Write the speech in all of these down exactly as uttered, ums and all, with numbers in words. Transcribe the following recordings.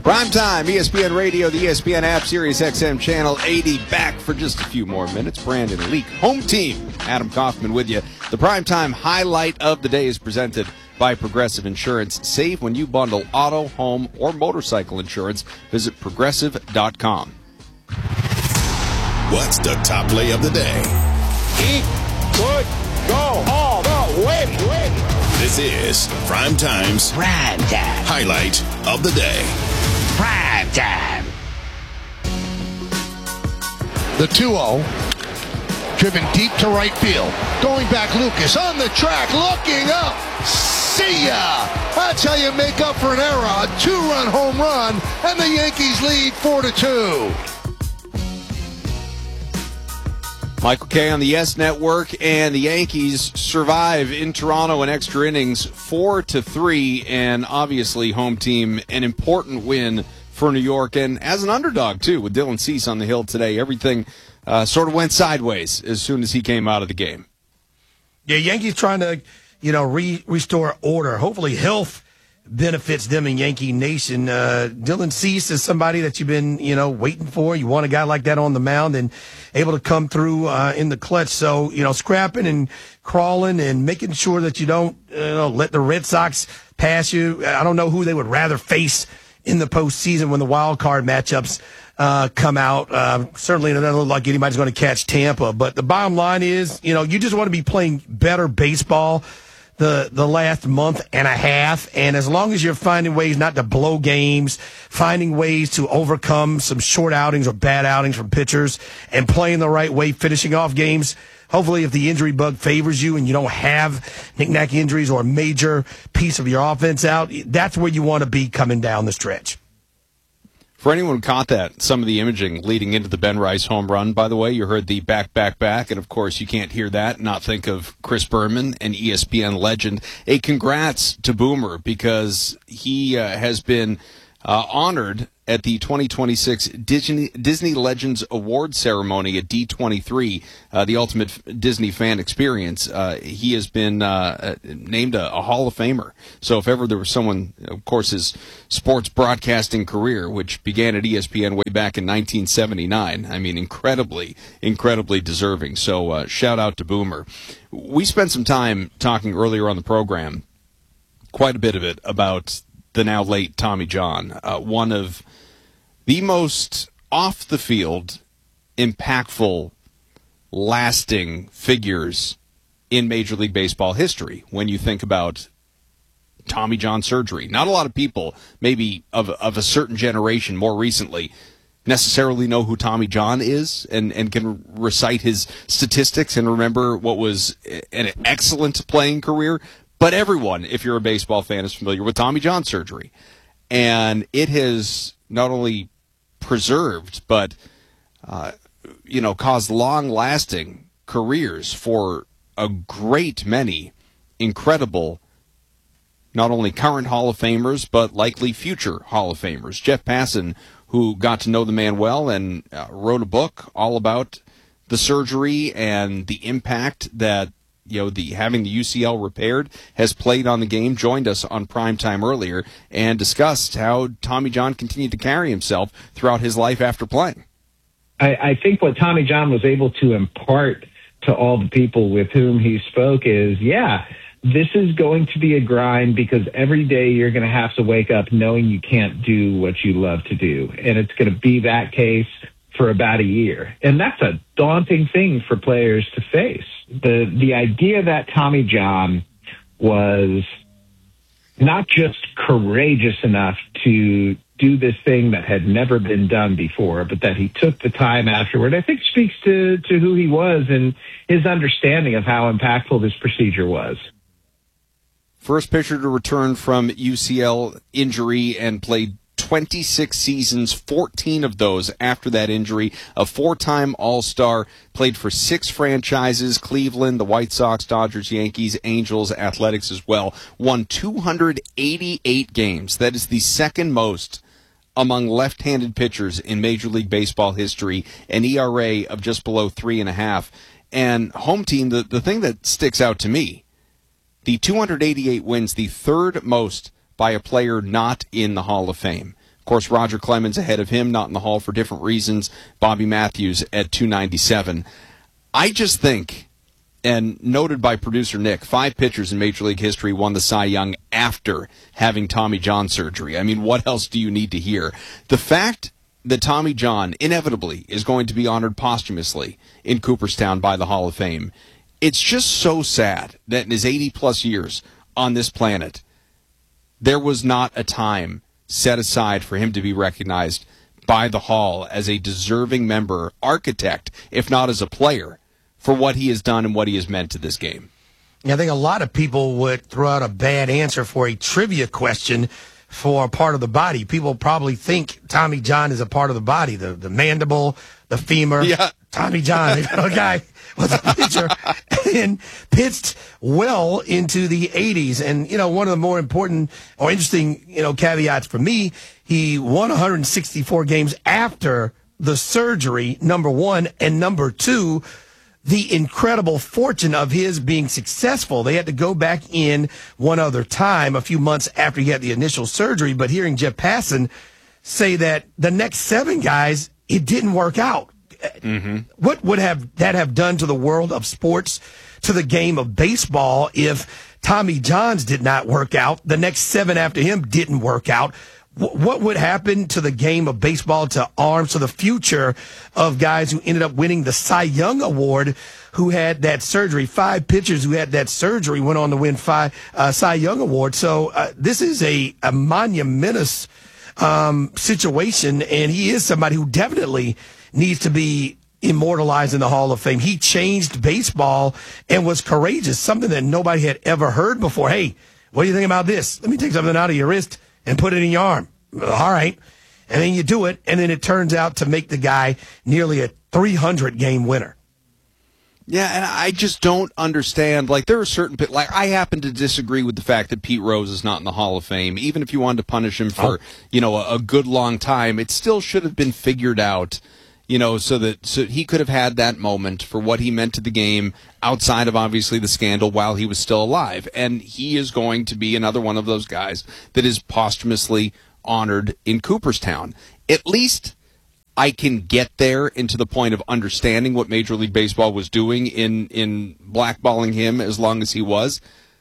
Primetime, E S P N Radio, the E S P N app, Sirius X M Channel eighty, back for just a few more minutes. Brandon Leak, home team, Adam Kaufman with you. The Primetime highlight of the day is presented by Progressive Insurance. Save when you bundle auto, home, or motorcycle insurance. Visit progressive dot com. What's the top play of the day? He could go all the way. This is Primetime's Prime Time. highlight of the day. Prime Time. The two oh, driven deep to right field. Going back, Lucas on the track, looking up. See ya! That's how you make up for an error. A two-run home run, and the Yankees lead four to two. Michael Kay on the Yes Network, and the Yankees survive in Toronto in extra innings, four to three, and obviously home team, an important win for New York, and as an underdog too, with Dylan Cease on the hill today. Everything uh, sort of went sideways as soon as he came out of the game. Yeah, Yankees trying to, you know, re- restore order. Hopefully, health benefits them in Yankee Nation. Uh, Dylan Cease is somebody that you've been, you know, waiting for. You want a guy like that on the mound and able to come through uh, in the clutch. So, you know, scrapping and crawling and making sure that you don't, you know, let the Red Sox pass you. I don't know who they would rather face in the postseason when the wild card matchups uh, come out. Uh, certainly, it doesn't look like anybody's going to catch Tampa. But the bottom line is, you know, you just want to be playing better baseball the the last month and a half, and as long as you're finding ways not to blow games, finding ways to overcome some short outings or bad outings from pitchers, and playing the right way, finishing off games, hopefully if the injury bug favors you and you don't have knick-knack injuries or a major piece of your offense out, that's where you want to be coming down the stretch. For anyone who caught that, some of the imaging leading into the Ben Rice home run, by the way, you heard the back, back, back, and of course you can't hear that and not think of Chris Berman, an E S P N legend. A congrats to Boomer, because he uh, has been uh, honored at the twenty twenty-six Disney, Disney Legends Award ceremony at D twenty-three, uh, the ultimate Disney fan experience. Uh, he has been uh, named a, a Hall of Famer. So if ever there was someone, of course, his sports broadcasting career, which began at E S P N way back in nineteen seventy-nine, I mean, incredibly, incredibly deserving. So uh, shout out to Boomer. We spent some time talking earlier on the program, quite a bit of it, about the now late Tommy John, uh, one of the most off-the-field, impactful, lasting figures in Major League Baseball history when you think about Tommy John surgery. Not a lot of people, maybe of of a certain generation more recently, necessarily know who Tommy John is and, and can recite his statistics and remember what was an excellent playing career. But everyone, if you're a baseball fan, is familiar with Tommy John surgery. And it has not only preserved, but, uh, you know, caused long-lasting careers for a great many incredible, not only current Hall of Famers, but likely future Hall of Famers. Jeff Passan, who got to know the man well and uh, wrote a book all about the surgery and the impact that, you know, the having the U C L repaired has played on the game, joined us on Primetime earlier and discussed how Tommy John continued to carry himself throughout his life after playing. I, I think what Tommy John was able to impart to all the people with whom he spoke is, yeah, this is going to be a grind because every day you're going to have to wake up knowing you can't do what you love to do. And it's going to be that case for about a year. And that's a daunting thing for players to face. The the idea that Tommy John was not just courageous enough to do this thing that had never been done before, but that he took the time afterward, I think speaks to, to who he was and his understanding of how impactful this procedure was. First pitcher to return from U C L injury and played twenty-six seasons, fourteen of those after that injury, a four-time All-Star, played for six franchises, Cleveland, the White Sox, Dodgers, Yankees, Angels, Athletics as well, won two hundred eighty-eight games. That is the second most among left-handed pitchers in Major League Baseball history, an E R A of just below three and a half. And home team, the, the thing that sticks out to me, the two hundred eighty-eight wins, the third most by a player not in the Hall of Fame. Of course, Roger Clemens ahead of him, not in the Hall for different reasons. Bobby Matthews at two ninety-seven. I just think, and noted by producer Nick, five pitchers in Major League history won the Cy Young after having Tommy John surgery. I mean, what else do you need to hear? The fact that Tommy John inevitably is going to be honored posthumously in Cooperstown by the Hall of Fame, it's just so sad that in his eighty-plus years on this planet, there was not a time set aside for him to be recognized by the Hall as a deserving member, architect, if not as a player, for what he has done and what he has meant to this game. I think a lot of people would throw out a bad answer for a trivia question for a part of the body. People probably think Tommy John is a part of the body, the, the mandible, the femur. Yeah. Tommy John, you know, a guy was a pitcher and pitched well into the eighties. And, you know, one of the more important or interesting, you know, caveats for me, he won one hundred sixty-four games after the surgery, number one, and number two, the incredible fortune of his being successful. They had to go back in one other time a few months after he had the initial surgery. But hearing Jeff Passan say that the next seven guys, it didn't work out. Mm-hmm. What would have that have done to the world of sports, to the game of baseball, if Tommy Johns did not work out? The next seven after him didn't work out. What would happen to the game of baseball, to arms, to the future of guys who ended up winning the Cy Young Award, who had that surgery? Five pitchers who had that surgery went on to win five uh, Cy Young Awards. So uh, this is a, a monumentous um, situation, and he is somebody who definitely needs to be immortalized in the Hall of Fame. He changed baseball and was courageous, something that nobody had ever heard before. Hey, what do you think about this? Let me take something out of your wrist and put it in your arm. All right. And then you do it, and then it turns out to make the guy nearly a three hundred game winner. Yeah, and I just don't understand. Like, there are certain, like, I happen to disagree with the fact that Pete Rose is not in the Hall of Fame. Even if you wanted to punish him for, oh. you know, a, a good long time, it still should have been figured out, you know, so that so he could have had that moment for what he meant to the game outside of, obviously, the scandal while he was still alive. And he is going to be another one of those guys that is posthumously honored in Cooperstown. At least I can get there into the point of understanding what Major League Baseball was doing in, in blackballing him as long as he was.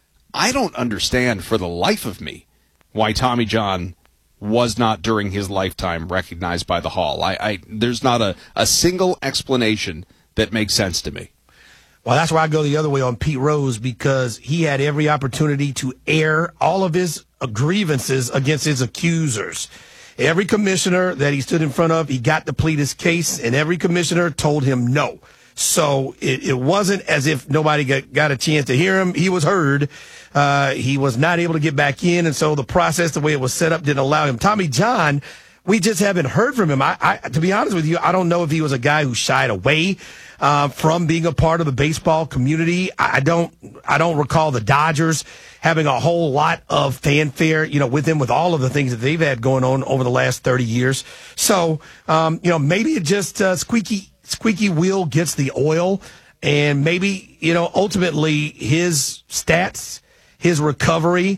I don't understand for the life of me why Tommy John was not during his lifetime recognized by the Hall. I, I there's not a, a single explanation that makes sense to me. Well, that's why I go the other way on Pete Rose, because he had every opportunity to air all of his grievances against his accusers. Every commissioner that he stood in front of, he got to plead his case, and every commissioner told him no. So it, it wasn't as if nobody got, got a chance to hear him. He was heard. Uh, he was not able to get back in, and so the process, the way it was set up, didn't allow him. Tommy John, we just haven't heard from him. I, I, to be honest with you, I don't know if he was a guy who shied away uh, from being a part of the baseball community. I, I don't, I don't recall the Dodgers having a whole lot of fanfare, you know, with him, with all of the things that they've had going on over the last thirty years. So, um, you know, maybe it just uh, squeaky, squeaky wheel gets the oil, and maybe, you know, ultimately his stats, his recovery,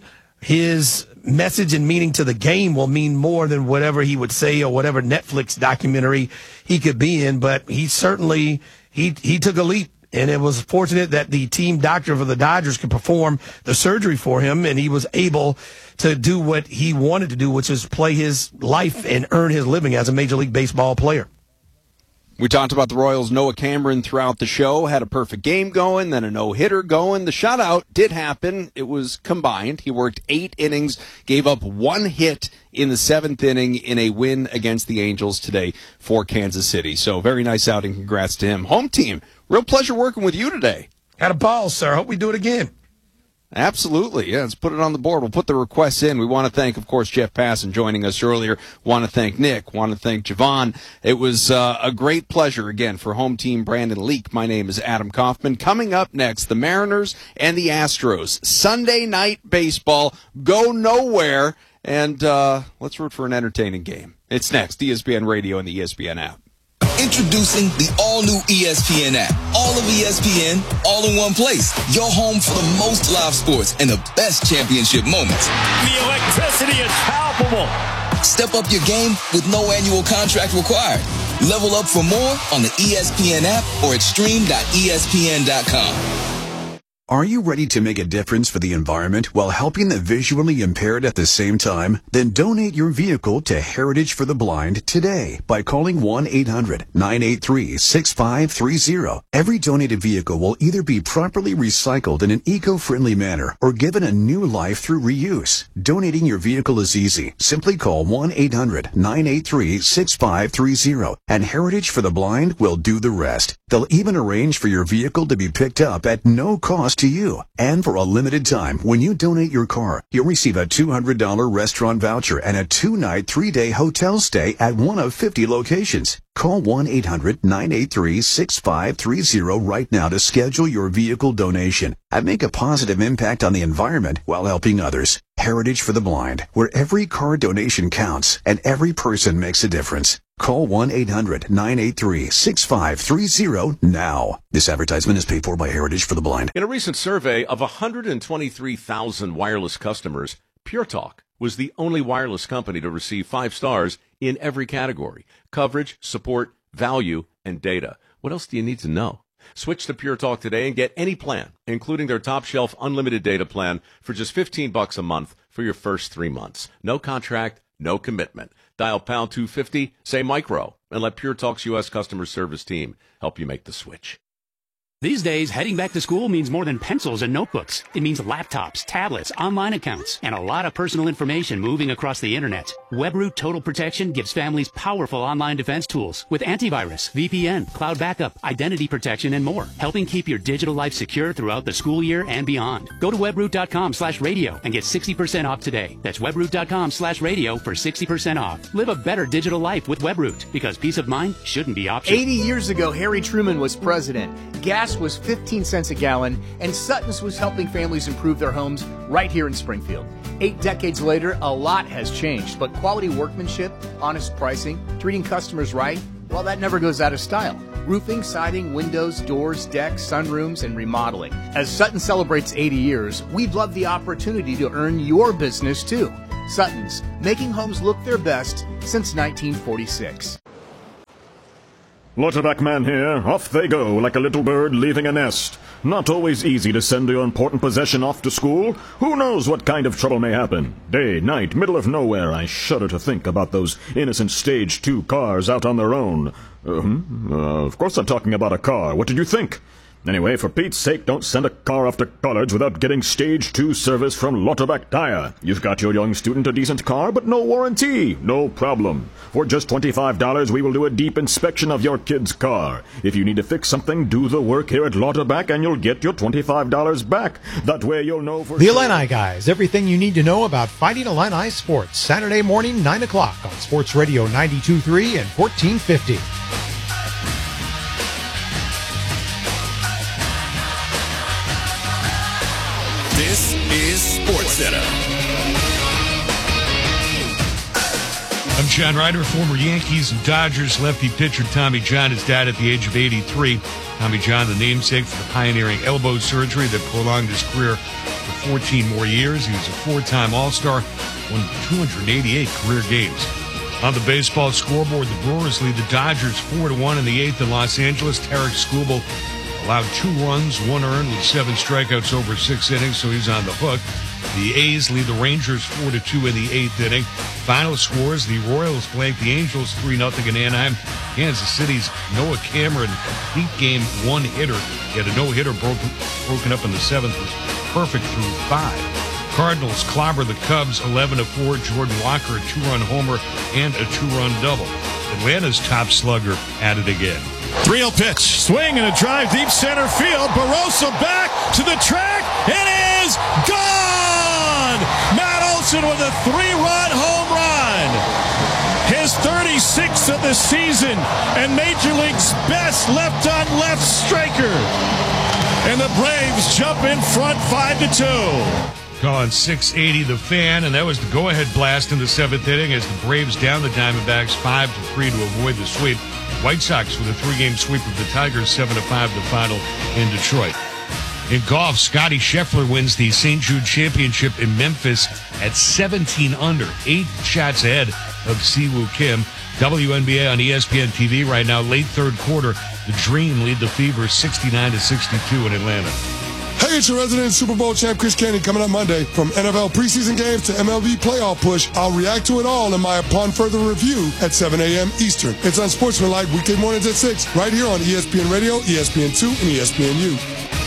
his message and meaning to the game will mean more than whatever he would say or whatever Netflix documentary he could be in. But he certainly, he, he took a leap, and it was fortunate that the team doctor for the Dodgers could perform the surgery for him, and he was able to do what he wanted to do, which is play his life and earn his living as a Major League Baseball player. We talked about the Royals' Noah Cameron throughout the show, had a perfect game going, then a no-hitter going. The shutout did happen. It was combined. He worked eight innings, gave up one hit in the seventh inning in a win against the Angels today for Kansas City. So very nice outing. Congrats to him. Home team, real pleasure working with you today. Had a ball, sir. Hope we do it again. Absolutely. Yeah, let's put it on the board. We'll put the requests in. We want to thank, of course, Jeff Passan joining us earlier. Want to thank Nick. Want to thank Javon. It was uh, a great pleasure, again, for home team Brandon Leak. My name is Adam Kaufman. Coming up next, the Mariners and the Astros. Sunday night baseball. Go nowhere. And uh, let's root for an entertaining game. It's next. E S P N Radio and the E S P N app. Introducing the all-new E S P N app. All of E S P N, all in one place. Your home for the most live sports and the best championship moments. The electricity is palpable. Step up your game with no annual contract required. Level up for more on the E S P N app or at stream dot E S P N dot com. Are you ready to make a difference for the environment while helping the visually impaired at the same time? Then donate your vehicle to Heritage for the Blind today by calling one eight hundred nine eight three six five three zero. Every donated vehicle will either be properly recycled in an eco-friendly manner or given a new life through reuse. Donating your vehicle is easy. Simply call one eight hundred nine eight three six five three zero and Heritage for the Blind will do the rest. They'll even arrange for your vehicle to be picked up at no cost to you. And for a limited time, when you donate your car, you'll receive a two hundred dollars restaurant voucher and a two-night, three-day hotel stay at one of fifty locations. Call one eight hundred nine eight three six five three zero right now to schedule your vehicle donation and make a positive impact on the environment while helping others. Heritage for the Blind, where every car donation counts and every person makes a difference. Call one eight hundred nine eight three six five three zero now. This advertisement is paid for by Heritage for the Blind. In a recent survey of one hundred twenty-three thousand wireless customers, Pure Talk was the only wireless company to receive five stars in every category: coverage, support, value, and data. What else do you need to know? Switch to Pure Talk today and get any plan, including their top shelf unlimited data plan, for just fifteen bucks a month for your first three months. No contract, no commitment. Dial pound two fifty, say micro, and let Pure Talk's U S customer service team help you make the switch. These days, heading back to school means more than pencils and notebooks. It means laptops, tablets, online accounts, and a lot of personal information moving across the internet. WebRoot Total Protection gives families powerful online defense tools with antivirus, V P N, cloud backup, identity protection, and more, helping keep your digital life secure throughout the school year and beyond. Go to webroot.com slash radio and get sixty percent off today. That's webroot.com slash radio for sixty percent off. Live a better digital life with WebRoot, because peace of mind shouldn't be optional. eighty years ago, Harry Truman was president. Gas was fifteen cents a gallon, and Sutton's was helping families improve their homes right here in Springfield. Eight decades later, a lot has changed, but quality workmanship, honest pricing, treating customers right, well, that never goes out of style. Roofing, siding, windows, doors, decks, sunrooms, and remodeling. As Sutton celebrates eighty years, we'd love the opportunity to earn your business too. Sutton's, making homes look their best since nineteen forty-six. Lauterbach man here. Off they go like a little bird leaving a nest. Not always easy to send your important possession off to school. Who knows what kind of trouble may happen? Day, night, middle of nowhere. I shudder to think about those innocent stage two cars out on their own. Uh, hmm? uh, of course I'm talking about a car. What did you think? Anyway, for Pete's sake, don't send a car off to college without getting stage two service from Lauterbach Tire. You've got your young student a decent car, but no warranty. No problem. For just twenty-five dollars, we will do a deep inspection of your kid's car. If you need to fix something, do the work here at Lauterbach, and you'll get your twenty-five dollars back. That way you'll know for The sure. Illini Guys, everything you need to know about Fighting Illini sports. Saturday morning, nine o'clock on Sports Radio ninety-two point three and fourteen fifty. This is SportsCenter. I'm John Ryder, former Yankees and Dodgers lefty pitcher Tommy John has died at the age of eighty-three. Tommy John, the namesake for the pioneering elbow surgery that prolonged his career for fourteen more years. He was a four-time All-Star, won two hundred eighty-eight career games. On the baseball scoreboard, the Brewers lead the Dodgers four to one in the eighth in Los Angeles. Tarek Skubal allowed two runs, one earned with seven strikeouts over six innings, so he's on the hook. The A's lead the Rangers four to two in the eighth inning. Final scores, the Royals blanked the Angels three nothing in Anaheim. Kansas City's Noah Cameron, complete game one-hitter. He had a no-hitter broken, broken up in the seventh, was perfect through five. Cardinals clobber the Cubs eleven to four. Jordan Walker, a two-run homer and a two-run double. Atlanta's top slugger at it again. three oh pitch, swing and a drive deep center field. Barroso back to the track. It is gone! Matt Olson with a three-run home run. His thirty-sixth of the season and Major League's best left-on-left striker. And the Braves jump in front five to two. Calling six eighty The Fan, and that was the go-ahead blast in the seventh inning as the Braves down the Diamondbacks five to three to avoid the sweep. White Sox with a three-game sweep of the Tigers, seven to five the final in Detroit. In golf, Scotty Scheffler wins the Saint Jude Championship in Memphis at seventeen under, eight shots ahead of Siwoo Kim. W N B A on E S P N T V right now, late third quarter. The Dream lead the Fever sixty-nine to sixty-two in Atlanta. Hey, it's your resident Super Bowl champ, Chris Candy, coming up Monday. From N F L preseason games to M L B playoff push, I'll react to it all in my Upon Further Review at seven a.m. Eastern. It's on Sportsmanlike weekday mornings at six, right here on E S P N Radio, E S P N two, and E S P N U.